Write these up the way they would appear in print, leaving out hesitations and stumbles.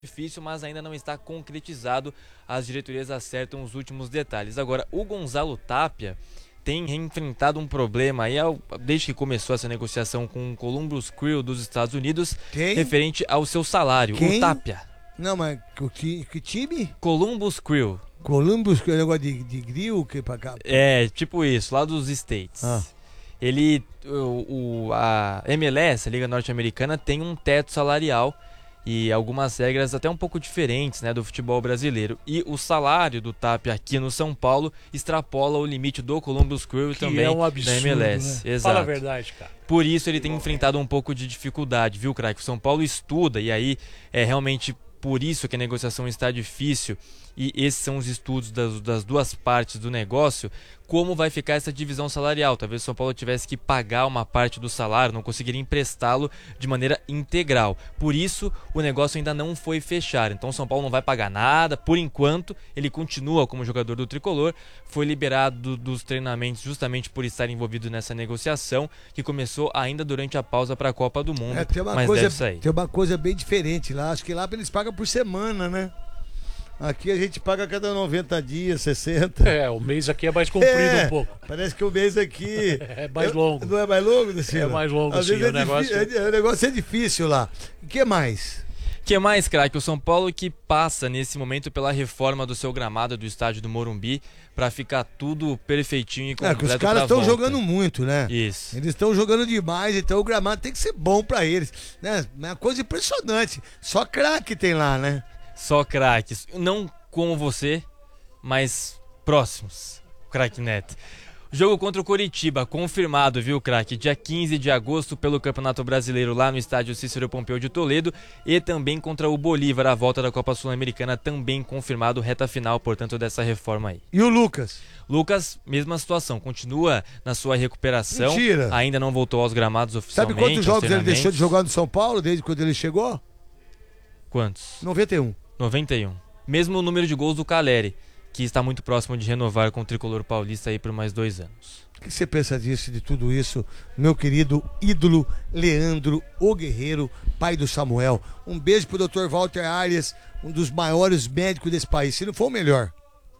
difícil, mas ainda não está concretizado. As diretorias acertam os últimos detalhes. Agora, o Gonzalo Tapia tem enfrentado um problema aí desde que começou essa negociação com o Columbus Crew dos Estados Unidos, referente ao seu salário. O Tapia. Não, mas que time? Columbus Crew. Columbus, que é um negócio de grill que pra cá. É, tipo isso, lá dos States. A MLS, a Liga Norte-Americana, tem um teto salarial e algumas regras até um pouco diferentes, né, do futebol brasileiro. E o salário do Tapia aqui no São Paulo extrapola o limite do Columbus Crew e também um absurdo, da MLS. Né? Exato. Fala a verdade, cara. Por isso ele tem enfrentado um pouco de dificuldade, viu, craque? O São Paulo estuda e aí é realmente por isso que a negociação está difícil. E esses são os estudos das duas partes do negócio, como vai ficar essa divisão salarial. Talvez o São Paulo tivesse que pagar uma parte do salário, não conseguiria emprestá-lo de maneira integral. Por isso, o negócio ainda não foi fechar. Então o São Paulo não vai pagar nada, por enquanto. Ele continua como jogador do Tricolor, foi liberado dos treinamentos justamente por estar envolvido nessa negociação, que começou ainda durante a pausa para a Copa do Mundo, mas deve sair. Tem uma coisa bem diferente lá, acho que lá eles pagam por semana, né? Aqui a gente paga a cada 90 dias, 60. O mês aqui é mais comprido um pouco. Parece que o mês aqui... é mais longo. Não é mais longo, Dacila? É mais longo, às sim. Vezes O negócio é difícil lá. O que mais? O que mais, craque? O São Paulo que passa nesse momento pela reforma do seu gramado do estádio do Morumbi para ficar tudo perfeitinho e completo. Os caras estão jogando muito, né? Isso. Eles estão jogando demais, então o gramado tem que ser bom para eles, né? É uma coisa impressionante. Só craque tem lá, né? Só craques, não como você, mas próximos, craque Neto. Jogo contra o Coritiba, confirmado, viu, craque? Dia 15 de agosto pelo Campeonato Brasileiro lá no estádio Cícero Pompeu de Toledo, e também contra o Bolívar, a volta da Copa Sul-Americana, também confirmado, reta final, portanto, dessa reforma aí. E o Lucas? Lucas, mesma situação, continua na sua recuperação. Mentira. Ainda não voltou aos gramados oficialmente. Sabe quantos jogos ele deixou de jogar no São Paulo desde quando ele chegou? Quantos? 91. 91. Mesmo o número de gols do Caleri, que está muito próximo de renovar com o Tricolor Paulista aí por mais 2 anos. O que você pensa disso, de tudo isso, meu querido ídolo Leandro, o Guerreiro, pai do Samuel? Um beijo pro Dr. Walter Arias, um dos maiores médicos desse país, se não for o melhor.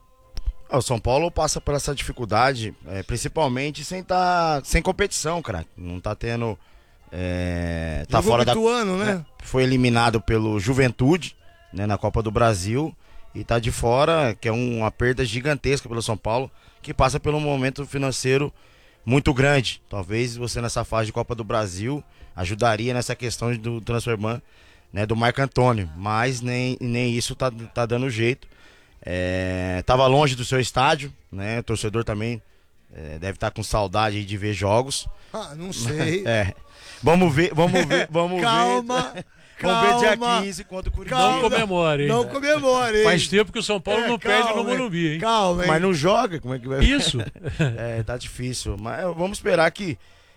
O São Paulo passa por essa dificuldade, principalmente sem competição, cara. Não tá tendo... tá fora da... ano, né? Foi eliminado pelo Juventude, né, na Copa do Brasil, e tá de fora, que é uma perda gigantesca pelo São Paulo, que passa por um momento financeiro muito grande. Talvez você nessa fase de Copa do Brasil ajudaria nessa questão do transfer, né, do Marco Antônio, mas nem isso tá dando jeito. Tava longe do seu estádio, né? O torcedor também deve estar com saudade de ver jogos. Não sei. Vamos ver. Calma. Vamos ver dia 15 contra o Curitiba. Não comemore, hein? Não comemore, hein? Faz tempo que o São Paulo não perde no Morumbi, hein? Calma, hein? Mas não joga, como é que vai? Isso. Tá difícil. Mas vamos esperar que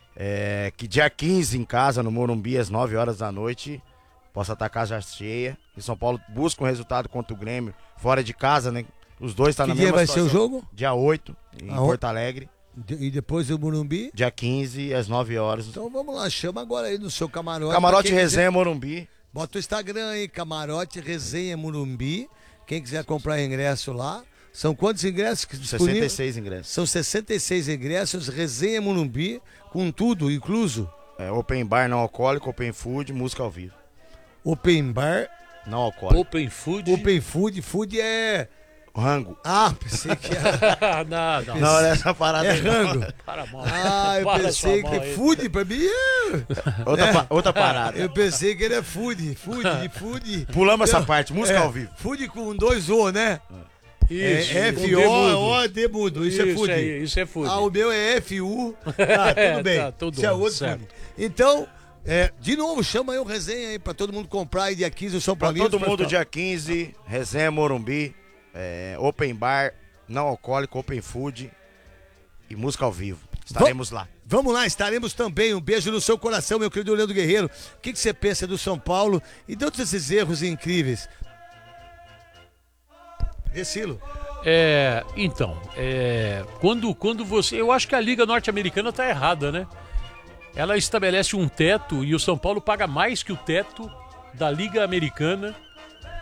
dia 15 em casa, no Morumbi, às 9 horas da noite, possa estar a casa cheia. E São Paulo busca um resultado contra o Grêmio, fora de casa, né? Os dois estão na mesma situação. Que dia vai ser o jogo? Dia 8, em Porto Alegre. E depois do Morumbi? Dia 15, às 9 horas. Então vamos lá, chama agora aí no seu camarote. Camarote Resenha Morumbi. Bota o Instagram aí, Camarote Resenha Morumbi. Quem quiser comprar ingresso lá. São quantos ingressos? 66 ingressos. São 66 ingressos, Resenha Morumbi, com tudo incluso. Open bar não alcoólico, open food, música ao vivo. Open bar. Não alcoólico. Open food. Open food, food é... Rango. Pensei que era... Não, essa parada é rango. Para mal. Eu pensei que food pra mim outra parada. Eu pensei que era food. Pulamos essa parte, música ao vivo. Food com 2 O, né? Isso. F-O-O-D mudo. Isso é food. Isso é food. O meu é F-U. Tudo bem. Tudo isso é outro certo. food. Então... de novo, chama aí o Resenha aí pra todo mundo comprar aí dia 15 o São Paulo. Pra todo mundo dia 15, Resenha Morumbi, open bar, não alcoólico, open food e música ao vivo. Estaremos lá. Vamos lá, estaremos também. Um beijo no seu coração, meu querido Leandro Guerreiro. O que você pensa do São Paulo e de todos esses erros incríveis? Recilo. Então, quando você... Eu acho que a Liga Norte-Americana tá errada, né? Ela estabelece um teto e o São Paulo paga mais que o teto da Liga Americana